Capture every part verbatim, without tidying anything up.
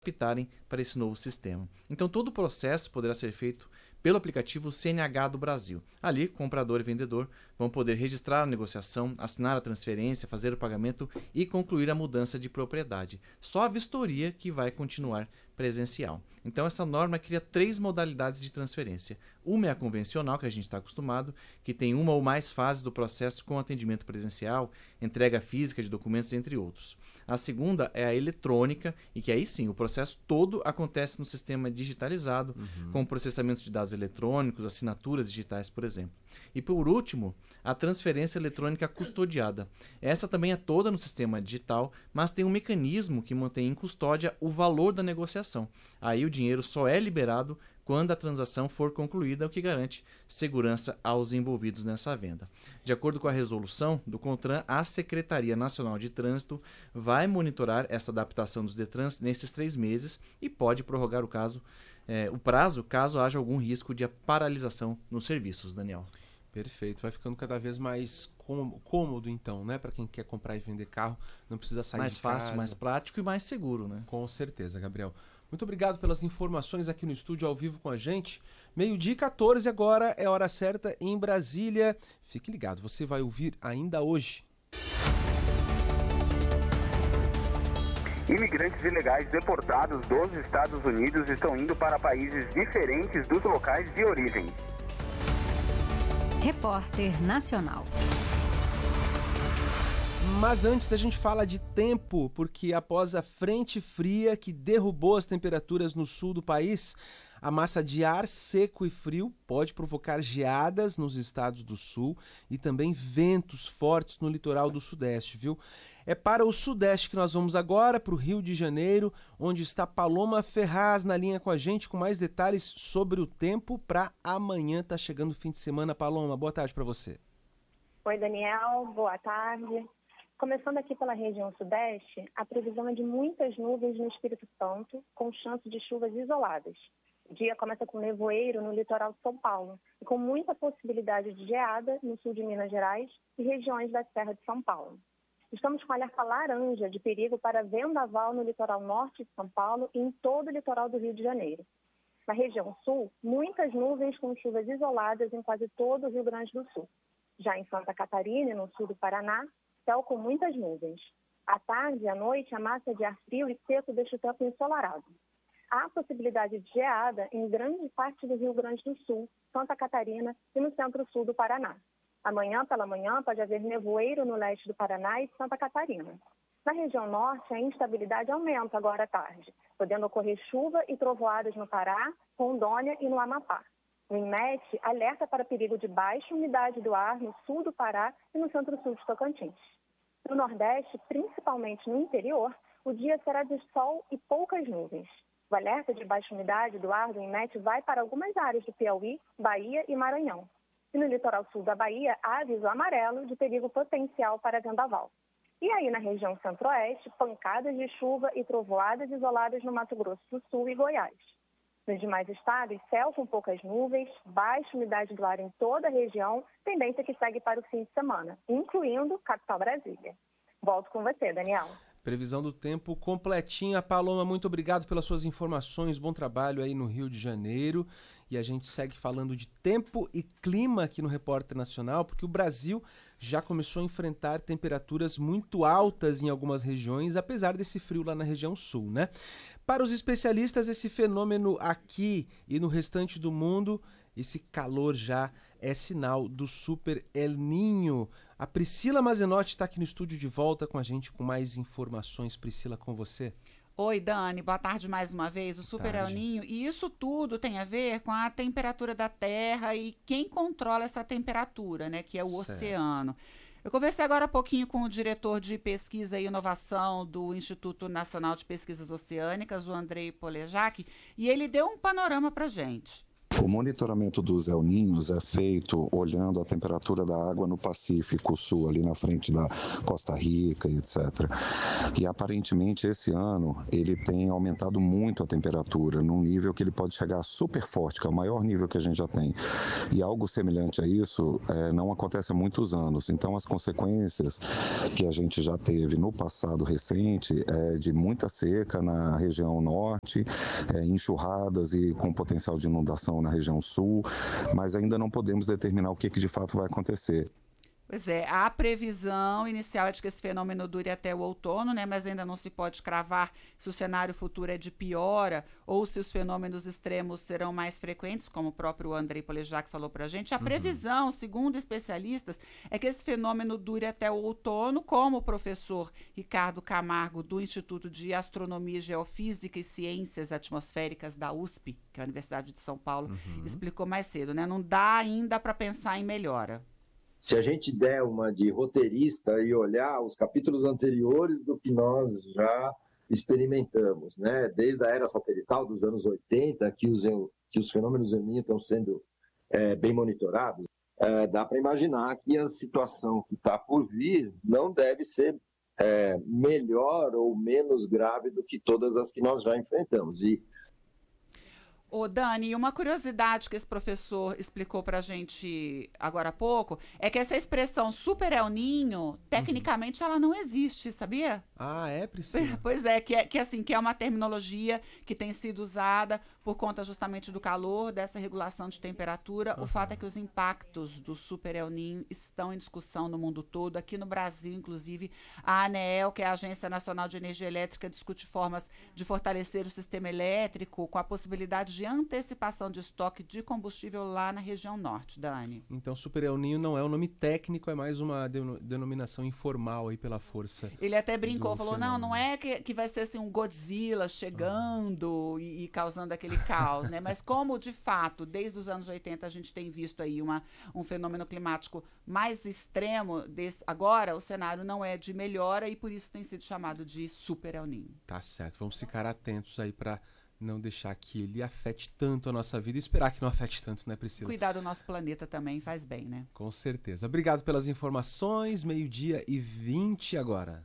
adaptarem para esse novo sistema. Então todo o processo poderá ser feito pelo aplicativo C N H do Brasil. Ali, comprador e vendedor vão poder registrar a negociação, assinar a transferência, fazer o pagamento e concluir a mudança de propriedade. Só a vistoria que vai continuar presencial. Então essa norma cria três modalidades de transferência. Uma é a convencional, que a gente está acostumado, que tem uma ou mais fases do processo com atendimento presencial, entrega física de documentos, entre outros. A segunda é a eletrônica, e que aí sim, o processo todo acontece no sistema digitalizado, uhum. com processamento de dados eletrônicos, assinaturas digitais, por exemplo. E por último, a transferência eletrônica custodiada. Essa também é toda no sistema digital, mas tem um mecanismo que mantém em custódia o valor da negociação. Aí o dinheiro só é liberado quando a transação for concluída, o que garante segurança aos envolvidos nessa venda. De acordo com a resolução do CONTRAN, a Secretaria Nacional de Trânsito vai monitorar essa adaptação dos DETRANs nesses três meses e pode prorrogar o, caso, eh, o prazo caso haja algum risco de paralisação nos serviços, Daniel. Perfeito, vai ficando cada vez mais cômodo então, né? Para quem quer comprar e vender carro, não precisa sair mais de casa. Mais fácil, mais prático e mais seguro, né? Com certeza, Gabriel. Muito obrigado pelas informações aqui no estúdio ao vivo com a gente. meio-dia e quatorze agora é hora certa em Brasília. Fique ligado, você vai ouvir ainda hoje. Imigrantes ilegais deportados dos Estados Unidos estão indo para países diferentes dos locais de origem. Repórter Nacional. Mas antes a gente fala de tempo, porque após a frente fria que derrubou as temperaturas no sul do país, a massa de ar seco e frio pode provocar geadas nos estados do sul e também ventos fortes no litoral do sudeste, viu? É para o sudeste que nós vamos agora, para o Rio de Janeiro, onde está Paloma Ferraz na linha com a gente, com mais detalhes sobre o tempo para amanhã. Tá chegando o fim de semana, Paloma. Boa tarde para você. Oi, Daniel. Boa tarde. Começando aqui pela região sudeste, a previsão é de muitas nuvens no Espírito Santo, com chance de chuvas isoladas. O dia começa com nevoeiro no litoral de São Paulo e com muita possibilidade de geada no sul de Minas Gerais e regiões da Serra de São Paulo. Estamos com alerta laranja de perigo para vendaval no litoral norte de São Paulo e em todo o litoral do Rio de Janeiro. Na região sul, muitas nuvens com chuvas isoladas em quase todo o Rio Grande do Sul. Já em Santa Catarina e no sul do Paraná, céu com muitas nuvens. À tarde e à noite, a massa de ar frio e seco deixa o tempo ensolarado. Há possibilidade de geada em grande parte do Rio Grande do Sul, Santa Catarina e no centro-sul do Paraná. Amanhã pela manhã pode haver nevoeiro no leste do Paraná e Santa Catarina. Na região norte, a instabilidade aumenta agora à tarde, podendo ocorrer chuva e trovoadas no Pará, Rondônia e no Amapá. O INMET alerta para perigo de baixa umidade do ar no sul do Pará e no centro-sul de Tocantins. No Nordeste, principalmente no interior, o dia será de sol e poucas nuvens. O alerta de baixa umidade do ar do INMET vai para algumas áreas do Piauí, Bahia e Maranhão. E no litoral sul da Bahia, há aviso amarelo de perigo potencial para vendaval. E aí na região centro-oeste, pancadas de chuva e trovoadas isoladas no Mato Grosso do Sul e Goiás. Nos demais estados, céu com poucas nuvens, baixa umidade do ar em toda a região, tendência que segue para o fim de semana, incluindo capital Brasília. Volto com você, Daniel. Previsão do tempo completinha. Paloma, muito obrigado pelas suas informações. Bom trabalho aí no Rio de Janeiro. E a gente segue falando de tempo e clima aqui no Repórter Nacional, porque o Brasil já começou a enfrentar temperaturas muito altas em algumas regiões, apesar desse frio lá na região sul, né? Para os especialistas, esse fenômeno aqui e no restante do mundo, esse calor já é sinal do Super El Niño. A Priscila Mazenotti está aqui no estúdio de volta com a gente com mais informações. Priscila, com você. Oi, Dani, boa tarde mais uma vez. O Super El Niño, e isso tudo tem a ver com a temperatura da Terra e quem controla essa temperatura, né, que é o certo. Oceano. Eu conversei agora há pouquinho com o diretor de pesquisa e inovação do Instituto Nacional de Pesquisas Oceânicas, o Andrei Polejac, e ele deu um panorama pra gente. O monitoramento dos El Niños é feito olhando a temperatura da água no Pacífico Sul, ali na frente da Costa Rica e etcétera. E aparentemente esse ano ele tem aumentado muito a temperatura, num nível que ele pode chegar super forte, que é o maior nível que a gente já tem. E algo semelhante a isso é, não acontece há muitos anos. Então as consequências que a gente já teve no passado recente é de muita seca na região norte, é, enxurradas e com potencial de inundação na região sul, mas ainda não podemos determinar o que, que de fato vai acontecer. Pois é, a previsão inicial é de que esse fenômeno dure até o outono, né? Mas ainda não se pode cravar se o cenário futuro é de piora ou se os fenômenos extremos serão mais frequentes, como o próprio Andrei Polejac falou para a gente. A uhum. previsão, segundo especialistas, é que esse fenômeno dure até o outono, como o professor Ricardo Camargo, do Instituto de Astronomia, Geofísica e Ciências Atmosféricas da U S P, que é a Universidade de São Paulo, uhum. explicou mais cedo, né? Não dá ainda para pensar em melhora. Se a gente der uma de roteirista e olhar os capítulos anteriores do que nós já experimentamos, né? Desde a era satelital dos anos oitenta, que os, que os fenômenos El Niño estão sendo é, bem monitorados, é, dá para imaginar que a situação que está por vir não deve ser é, melhor ou menos grave do que todas as que nós já enfrentamos. E Ô, Dani, uma curiosidade que esse professor explicou pra gente agora há pouco é que essa expressão super El Niño, tecnicamente, uhum. ela não existe, sabia? Ah, é, Priscila? Pois é, que, é, que, assim, que é uma terminologia que tem sido usada por conta justamente do calor, dessa regulação de temperatura. Uhum. O fato é que os impactos do super El Niño estão em discussão no mundo todo. Aqui no Brasil, inclusive, a ANEEL, que é a Agência Nacional de Energia Elétrica, discute formas de fortalecer o sistema elétrico com a possibilidade de de antecipação de estoque de combustível lá na região norte, Dani. Então, Super El Niño não é um nome técnico, é mais uma denominação informal aí pela força. Ele até brincou, falou, fenômeno. não, não é que, que vai ser assim um Godzilla chegando ah. e, e causando aquele caos, né? Mas como, de fato, desde os anos oitenta a gente tem visto aí uma, um fenômeno climático mais extremo, desse, agora o cenário não é de melhora e por isso tem sido chamado de Super El Niño. Tá certo, vamos ficar atentos aí para não deixar que ele afete tanto a nossa vida e esperar que não afete tanto, né, Priscila? Cuidar do nosso planeta também faz bem, né? Com certeza. Obrigado pelas informações, meio-dia e vinte agora.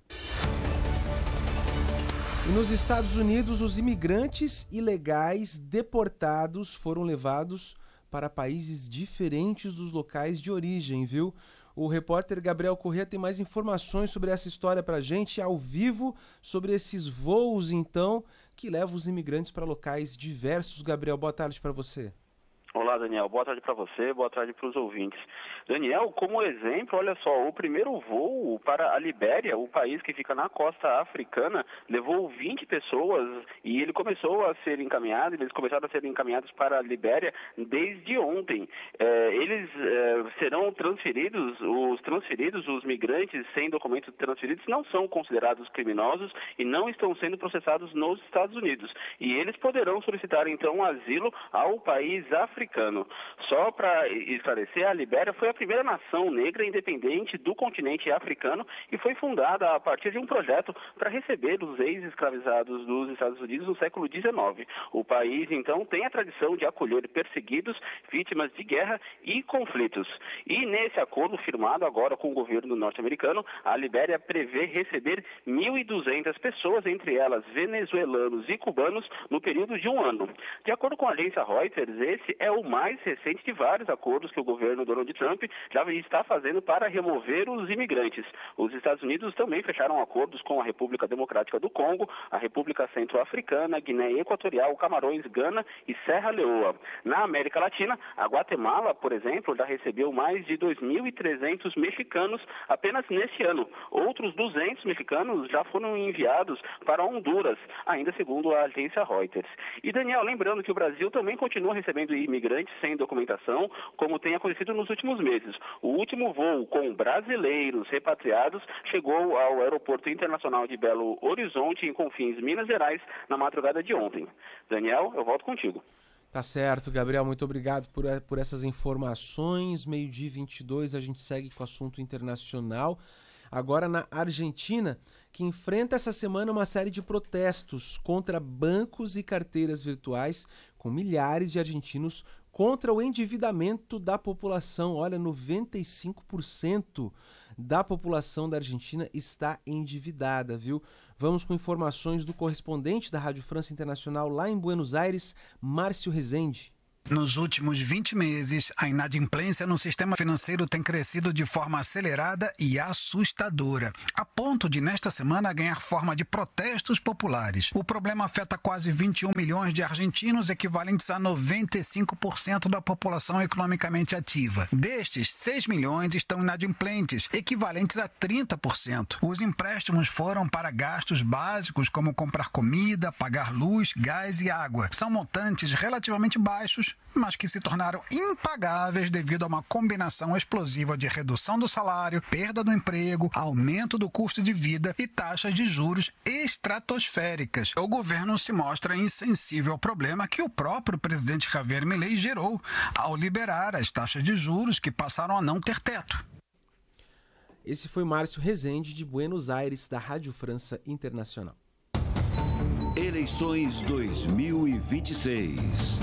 E nos Estados Unidos, os imigrantes ilegais deportados foram levados para países diferentes dos locais de origem, viu? O repórter Gabriel Corrêa tem mais informações sobre essa história pra gente, ao vivo, sobre esses voos, então, que levam os imigrantes para locais diversos. Gabriel, boa tarde para você. Olá, Daniel. Boa tarde para você, boa tarde para os ouvintes. Daniel, como exemplo, olha só, o primeiro voo para a Libéria, o país que fica na costa africana, levou vinte pessoas e ele começou a ser encaminhado, eles começaram a ser encaminhados para a Libéria desde ontem. É, eles é, serão transferidos, os transferidos, os migrantes sem documento transferidos não são considerados criminosos e não estão sendo processados nos Estados Unidos. E eles poderão solicitar, então, asilo ao país africano. Só para esclarecer, a Libéria foi a primeira nação negra independente do continente africano e foi fundada a partir de um projeto para receber os ex-escravizados dos Estados Unidos no século dezenove. O país, então, tem a tradição de acolher perseguidos, vítimas de guerra e conflitos. E nesse acordo firmado agora com o governo norte-americano, a Libéria prevê receber mil e duzentas pessoas, entre elas venezuelanos e cubanos, no período de um ano. De acordo com a agência Reuters, esse é o mais recente de vários acordos que o governo Donald Trump já está fazendo para remover os imigrantes. Os Estados Unidos também fecharam acordos com a República Democrática do Congo, a República Centro-Africana, Guiné Equatorial, Camarões, Gana e Serra Leoa. Na América Latina, a Guatemala, por exemplo, já recebeu mais de dois mil e trezentos mexicanos apenas neste ano. Outros duzentos mexicanos já foram enviados para Honduras, ainda segundo a agência Reuters. E, Daniel, lembrando que o Brasil também continua recebendo imigrantes sem documentação, como tem acontecido nos últimos meses. O último voo com brasileiros repatriados chegou ao Aeroporto Internacional de Belo Horizonte, em Confins, Minas Gerais, na madrugada de ontem. Daniel, eu volto contigo. Tá certo, Gabriel, muito obrigado por, por essas informações. Meio-dia e vinte e dois, a gente segue com o assunto internacional. Agora na Argentina, que enfrenta essa semana uma série de protestos contra bancos e carteiras virtuais, com milhares de argentinos contra o endividamento da população. Olha, noventa e cinco por cento da população da Argentina está endividada, viu? Vamos com informações do correspondente da Rádio França Internacional lá em Buenos Aires, Márcio Rezende. Nos últimos vinte meses, a inadimplência no sistema financeiro tem crescido de forma acelerada e assustadora, a ponto de, nesta semana, ganhar forma de protestos populares. O problema afeta quase vinte e um milhões de argentinos, equivalentes a noventa e cinco por cento da população economicamente ativa. Destes, seis milhões estão inadimplentes, equivalentes a trinta por cento. Os empréstimos foram para gastos básicos, como comprar comida, pagar luz, gás e água. São montantes relativamente baixos, mas que se tornaram impagáveis devido a uma combinação explosiva de redução do salário, perda do emprego, aumento do custo de vida e taxas de juros estratosféricas. O governo se mostra insensível ao problema que o próprio presidente Javier Milei gerou ao liberar as taxas de juros que passaram a não ter teto. Esse foi Márcio Rezende, de Buenos Aires, da Rádio França Internacional. Eleições dois mil e vinte e seis.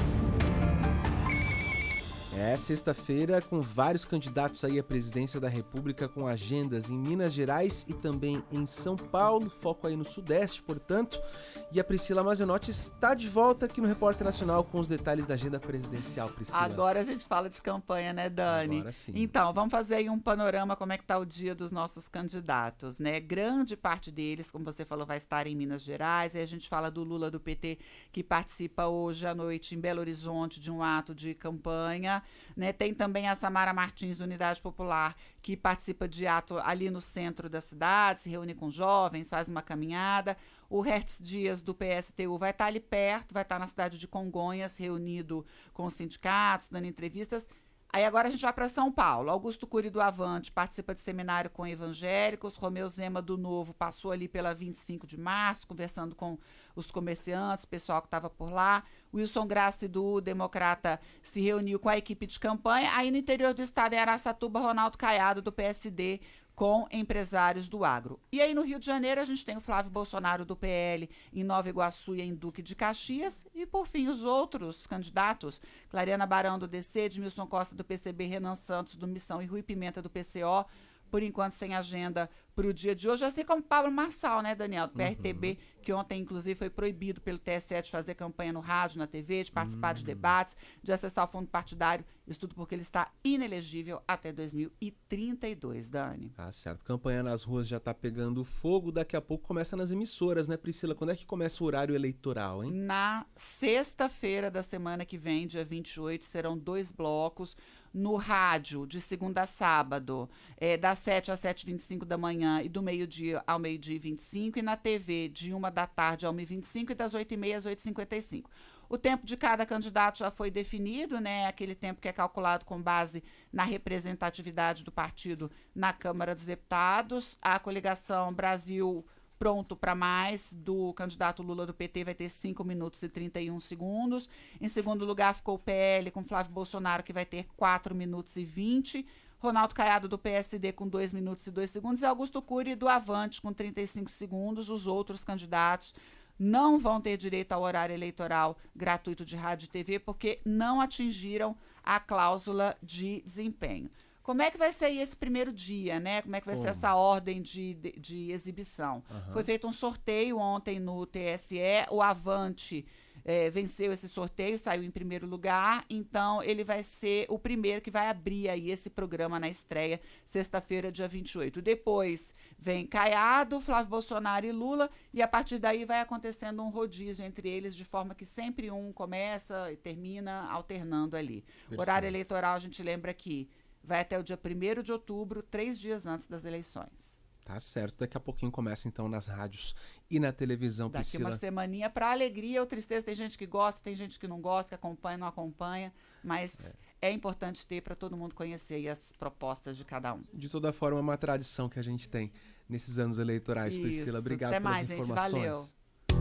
É sexta-feira com vários candidatos aí à presidência da República com agendas em Minas Gerais e também em São Paulo, foco aí no Sudeste, portanto. E a Priscila Mazenotti está de volta aqui no Repórter Nacional com os detalhes da agenda presidencial, Priscila. Agora a gente fala de campanha, né, Dani? Agora sim. Então, vamos fazer aí um panorama como é que tá o dia dos nossos candidatos, né? Grande parte deles, como você falou, vai estar em Minas Gerais. Aí a gente fala do Lula do P T, que participa hoje à noite em Belo Horizonte de um ato de campanha. Né, tem também a Samara Martins, do Unidade Popular, que participa de ato ali no centro da cidade, se reúne com jovens, faz uma caminhada. O Hertz Dias, do P S T U, vai estar ali perto, vai estar na cidade de Congonhas, reunido com os sindicatos, dando entrevistas. Aí agora a gente vai para São Paulo. Augusto Cury, do Avante, participa de seminário com evangélicos. Romeu Zema, do Novo, passou ali pela vinte e cinco de março, conversando com os comerciantes, pessoal que estava por lá. Wilson Grassi, do Democrata, se reuniu com a equipe de campanha. Aí no interior do estado, em Araçatuba, Ronaldo Caiado, do P S D, com empresários do agro. E aí no Rio de Janeiro a gente tem o Flávio Bolsonaro, do P L, em Nova Iguaçu e em Duque de Caxias. E por fim os outros candidatos, Clariana Barão, do D C, Edmilson Costa, do P C B, Renan Santos, do Missão e Rui Pimenta, do P C O, por enquanto sem agenda para o dia de hoje, assim como Pablo Marçal, né, Daniel, do P R T B, uhum. que ontem, inclusive, foi proibido pelo T S E de fazer campanha no rádio, na T V, de participar uhum. de debates, de acessar o fundo partidário, isso tudo porque ele está inelegível até dois mil e trinta e dois, Dani. Ah, certo. Campanha nas ruas já está pegando fogo, daqui a pouco começa nas emissoras, né, Priscila? Quando é que começa o horário eleitoral, hein? Na sexta-feira da semana que vem, dia vinte e oito, serão dois blocos. No rádio, de segunda a sábado, é, das sete às sete e vinte e cinco da manhã e do meio-dia ao meio-dia e vinte e cinco, e na T V, de uma da tarde ao uma e vinte e cinco e das oito e meia às oito e cinquenta e cinco. O tempo de cada candidato já foi definido, né? Aquele tempo que é calculado com base na representatividade do partido na Câmara dos Deputados. A coligação Brasil Pronto para Mais, do candidato Lula do P T, vai ter cinco minutos e trinta e um segundos. Em segundo lugar ficou o P L com Flávio Bolsonaro, que vai ter quatro minutos e vinte. Ronaldo Caiado, do P S D, com dois minutos e dois segundos. E Augusto Cury, do Avante, com trinta e cinco segundos. Os outros candidatos não vão ter direito ao horário eleitoral gratuito de rádio e T V, porque não atingiram a cláusula de desempenho. Como é que vai ser esse primeiro dia, né? Como é que vai Como? ser essa ordem de, de, de exibição? Uhum. Foi feito um sorteio ontem no T S E, o Avante é, venceu esse sorteio, saiu em primeiro lugar, então ele vai ser o primeiro que vai abrir aí esse programa na estreia, sexta-feira, dia vinte e oito. Depois vem Caiado, Flávio Bolsonaro e Lula, e a partir daí vai acontecendo um rodízio entre eles, de forma que sempre um começa e termina alternando ali. Perfeito. Horário eleitoral, a gente lembra que vai até o dia primeiro de outubro, três dias antes das eleições. Tá certo. Daqui a pouquinho começa, então, nas rádios e na televisão, Daqui Priscila. uma semaninha para alegria ou tristeza. Tem gente que gosta, tem gente que não gosta, que acompanha, não acompanha. Mas é, é importante ter para todo mundo conhecer aí as propostas de cada um. De toda forma, é uma tradição que a gente tem nesses anos eleitorais, Isso. Priscila. Obrigado Até pelas mais, informações. Gente, valeu.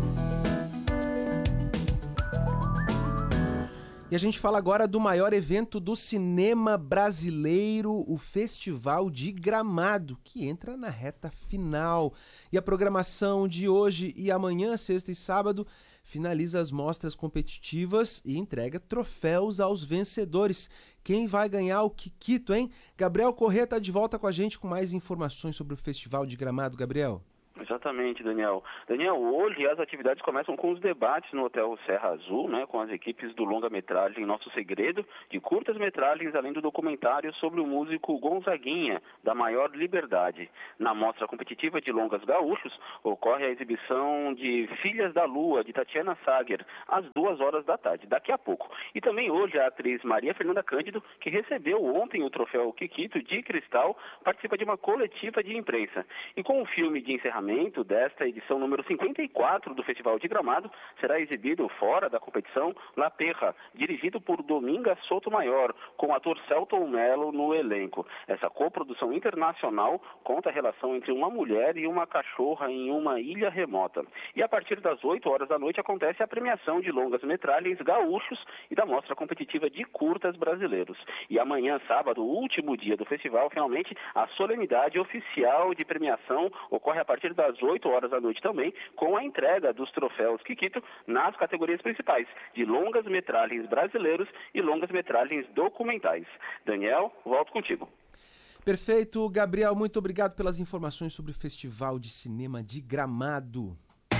E a gente fala agora do maior evento do cinema brasileiro, o Festival de Gramado, que entra na reta final. E a programação de hoje e amanhã, sexta e sábado, finaliza as mostras competitivas e entrega troféus aos vencedores. Quem vai ganhar o Kikito, hein? Gabriel Corrêa está de volta com a gente com mais informações sobre o Festival de Gramado. Gabriel. Exatamente, Daniel. Daniel, hoje as atividades começam com os debates no Hotel Serra Azul, né, com as equipes do longa-metragem Nosso Segredo, de curtas-metragens, além do documentário sobre o músico Gonzaguinha, da Maior Liberdade. Na mostra competitiva de longas gaúchos, ocorre a exibição de Filhas da Lua, de Tatiana Sager, às duas horas da tarde, daqui a pouco. E também hoje a atriz Maria Fernanda Cândido, que recebeu ontem o troféu Kikito de Cristal, participa de uma coletiva de imprensa. E com o filme de encerramento desta edição número cinquenta e quatro do Festival de Gramado, será exibido fora da competição La Perra, dirigido por Dominga Sotomayor, com o ator Celton Mello no elenco. Essa coprodução internacional conta a relação entre uma mulher e uma cachorra em uma ilha remota. E a partir das oito horas da noite acontece a premiação de longas-metragens gaúchos e da mostra competitiva de curtas brasileiros. E amanhã, sábado, último dia do festival, finalmente, a solenidade oficial de premiação ocorre a partir das oito horas da noite também, com a entrega dos troféus Kikito nas categorias principais de longas-metragens brasileiros e longas-metragens documentais. Daniel, volto contigo. Perfeito, Gabriel, muito obrigado pelas informações sobre o Festival de Cinema de Gramado.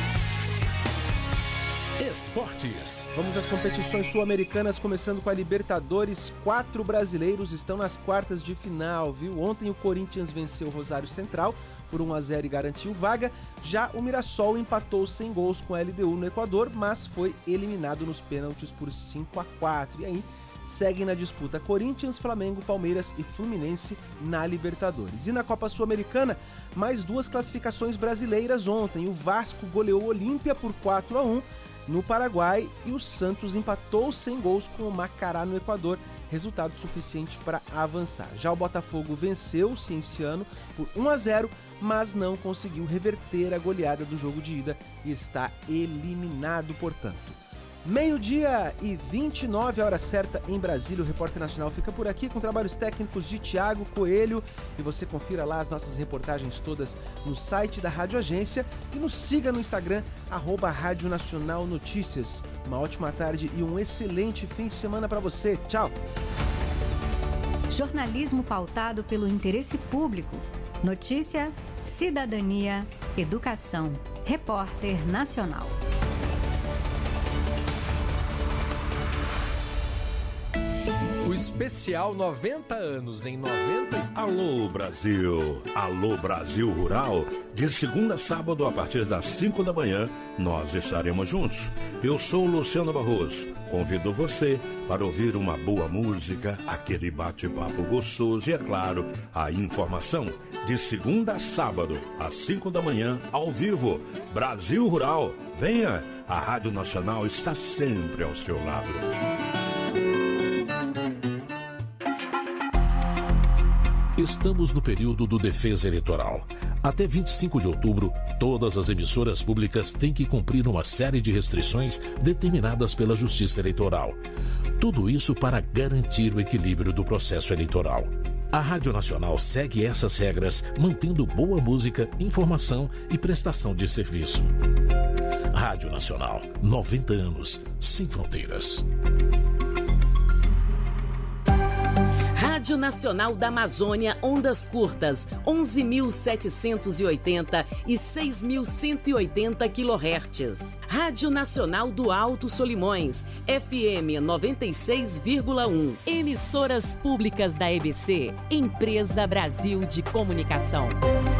Esportes. Vamos às competições sul-americanas, começando com a Libertadores. Quatro brasileiros estão nas quartas de final, viu? Ontem o Corinthians venceu o Rosário Central por um a zero e garantiu vaga. Já o Mirassol empatou sem gols com a L D U no Equador, mas foi eliminado nos pênaltis por cinco a quatro. E aí seguem na disputa Corinthians, Flamengo, Palmeiras e Fluminense na Libertadores. E na Copa Sul-Americana, mais duas classificações brasileiras ontem. O Vasco goleou o Olímpia por quatro a um no Paraguai e o Santos empatou sem gols com o Macará no Equador, resultado suficiente para avançar. Já o Botafogo venceu o Cienciano por um a zero, mas não conseguiu reverter a goleada do jogo de ida e está eliminado, portanto. Meio-dia e vinte e nove, a hora certa em Brasília. O Repórter Nacional fica por aqui com trabalhos técnicos de Tiago Coelho. E você confira lá as nossas reportagens todas no site da Rádio Agência e nos siga no Instagram, arroba Rádio Nacional Notícias. Uma ótima tarde e um excelente fim de semana para você. Tchau! Jornalismo pautado pelo interesse público. Notícia, cidadania, educação. Repórter Nacional. O especial noventa anos em noventa. Alô Brasil, alô Brasil Rural. De segunda a sábado, a partir das cinco da manhã, nós estaremos juntos. Eu sou Luciano Barroso. Convido você para ouvir uma boa música, aquele bate-papo gostoso e, é claro, a informação. De segunda a sábado, às cinco da manhã, ao vivo. Brasil Rural. Venha, a Rádio Nacional está sempre ao seu lado. Estamos no período do Defesa Eleitoral. Até vinte e cinco de outubro, todas as emissoras públicas têm que cumprir uma série de restrições determinadas pela Justiça Eleitoral. Tudo isso para garantir o equilíbrio do processo eleitoral. A Rádio Nacional segue essas regras, mantendo boa música, informação e prestação de serviço. Rádio Nacional, noventa anos, sem fronteiras. Rádio Nacional da Amazônia, ondas curtas, onze mil setecentos e oitenta e seis mil cento e oitenta quilohertz. Rádio Nacional do Alto Solimões, F M noventa e seis vírgula um. Emissoras públicas da E B C, Empresa Brasil de Comunicação.